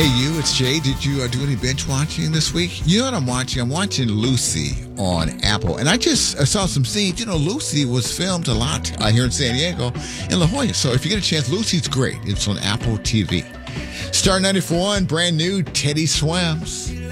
Hey, you, it's Jay. Did you do any binge watching this week? You know what I'm watching? I'm watching Lucy on Apple. And I just saw some scenes. You know, Lucy was filmed a lot here in San Diego in La Jolla. So if you get a chance, Lucy's great. It's on Apple TV. Star 94.1, brand new, Teddy Swims.